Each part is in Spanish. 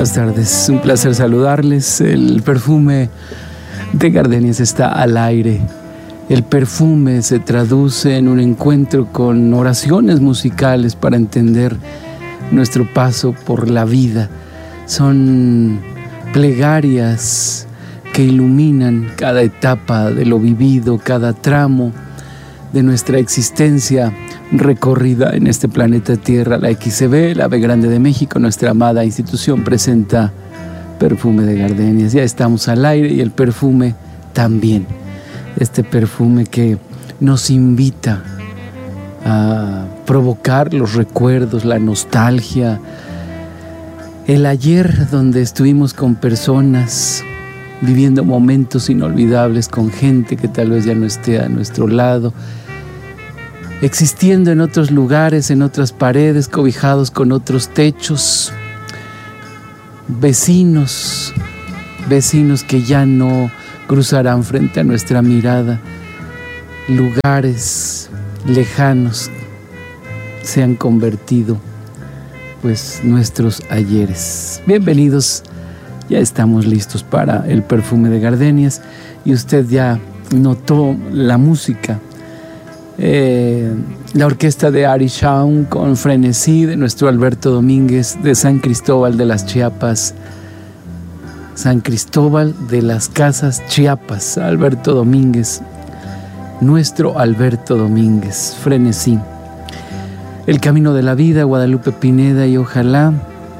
buenas tardes. Un placer saludarles. El perfume de Gardenias está al aire. El perfume se traduce en un encuentro con oraciones musicales para entender nuestro paso por la vida. Son plegarias que iluminan cada etapa de lo vivido, cada tramo de nuestra existencia recorrida en este planeta Tierra. La XCB, la Ave Grande de México, nuestra amada institución, presenta Perfume de Gardenias. Ya estamos al aire y el perfume también. Este perfume que nos invita a provocar los recuerdos, la nostalgia. El ayer donde estuvimos con personas viviendo momentos inolvidables con gente que tal vez ya no esté a nuestro lado, existiendo en otros lugares, en otras paredes, cobijados con otros techos, vecinos que ya no cruzarán frente a nuestra mirada, lugares lejanos se han convertido pues nuestros ayeres. Bienvenidos, ya estamos listos para el perfume de Gardenias y usted ya notó la música. La orquesta de Ari Shaun con Frenesí de nuestro Alberto Domínguez de San Cristóbal de las Chiapas. San Cristóbal de las Casas Chiapas, Alberto Domínguez, nuestro Alberto Domínguez, Frenesí. El Camino de la Vida, Guadalupe Pineda, y ojalá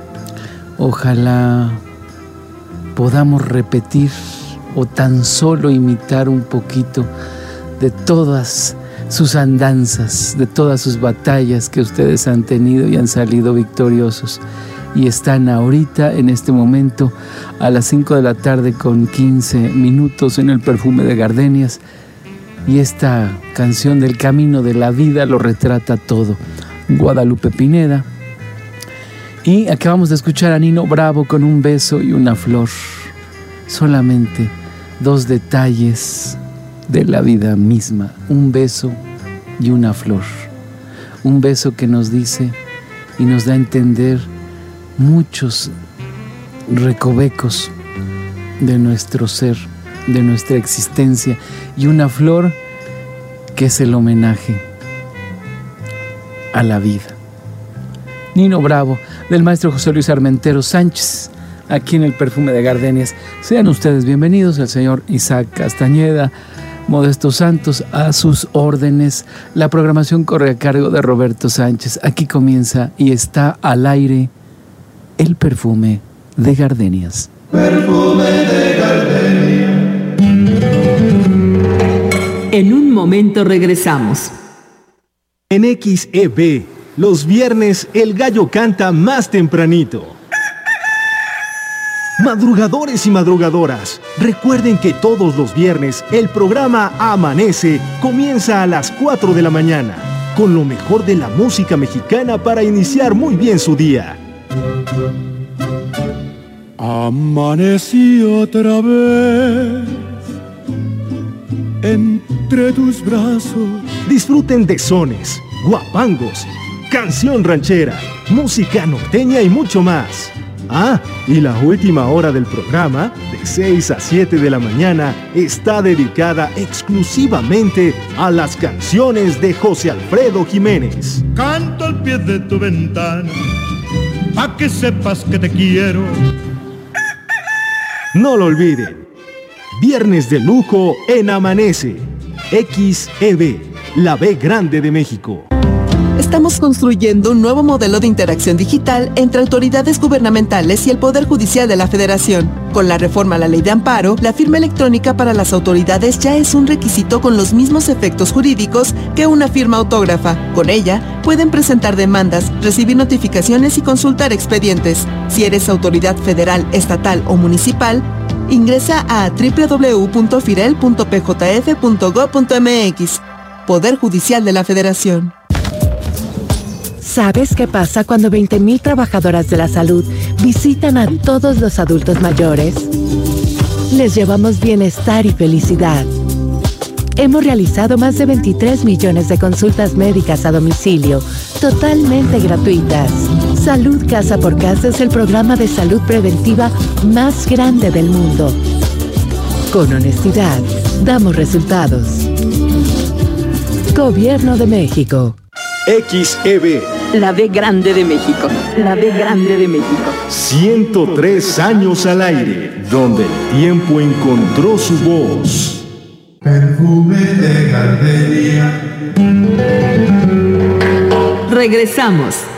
podamos repetir o tan solo imitar un poquito de todas sus andanzas, de todas sus batallas que ustedes han tenido y han salido victoriosos. Y están ahorita, en este momento, a las 5 de la tarde con 15 minutos en el perfume de Gardenias. Y esta canción del Camino de la Vida lo retrata todo. Guadalupe Pineda. Y acabamos de escuchar a Nino Bravo con Un beso y una flor. Solamente dos detalles de la vida misma. Un beso y una flor. Un beso que nos dice y nos da a entender muchos recovecos de nuestro ser, de nuestra existencia, y una flor que es el homenaje a la vida. Nino Bravo, del maestro José Luis Armentero Sánchez, aquí en el perfume de Gardenias. Sean ustedes bienvenidos, el señor Isaac Castañeda, Modesto Santos, a sus órdenes. La programación corre a cargo de Roberto Sánchez. Aquí comienza y está al aire el perfume de Gardenias. Perfume de Gardenias. En un momento regresamos. En XEB, los viernes el gallo canta más tempranito. Madrugadores y madrugadoras, recuerden que todos los viernes el programa Amanece comienza a las 4 de la mañana, con lo mejor de la música mexicana para iniciar muy bien su día. Amanecí otra vez entre tus brazos. Disfruten de sones, guapangos, canción ranchera, música norteña y mucho más. Ah, y la última hora del programa, de 6 a 7 de la mañana, está dedicada exclusivamente a las canciones de José Alfredo Jiménez. Canto al pie de tu ventana, pa' que sepas que te quiero. No lo olviden, viernes de lujo en Amanece, XEB, la B Grande de México. Estamos construyendo un nuevo modelo de interacción digital entre autoridades gubernamentales y el Poder Judicial de la Federación. Con la reforma a la Ley de Amparo, la firma electrónica para las autoridades ya es un requisito con los mismos efectos jurídicos que una firma autógrafa. Con ella, pueden presentar demandas, recibir notificaciones y consultar expedientes. Si eres autoridad federal, estatal o municipal, ingresa a www.firel.pjf.gov.mx. Poder Judicial de la Federación. ¿Sabes qué pasa cuando 20,000 trabajadoras de la salud visitan a todos los adultos mayores? Les llevamos bienestar y felicidad. Hemos realizado más de 23 millones de consultas médicas a domicilio, totalmente gratuitas. Salud Casa por Casa es el programa de salud preventiva más grande del mundo. Con honestidad, damos resultados. Gobierno de México. XEB. La B grande de México. La B grande de México. 103 años al aire, donde el tiempo encontró su voz. Perfume de gardenia. Regresamos.